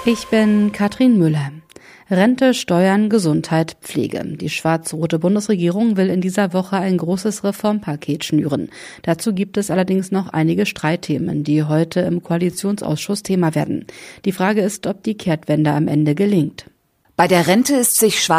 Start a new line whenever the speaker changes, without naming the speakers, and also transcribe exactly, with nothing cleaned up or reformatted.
Ich bin Katrin Müller. Rente, Steuern, Gesundheit, Pflege. Die schwarz-rote Bundesregierung will in dieser Woche ein großes Reformpaket schnüren. Dazu gibt es allerdings noch einige Streitthemen, die heute im Koalitionsausschuss Thema werden. Die Frage ist, ob die Kehrtwende am Ende gelingt.
Bei der Rente ist sich Schwarz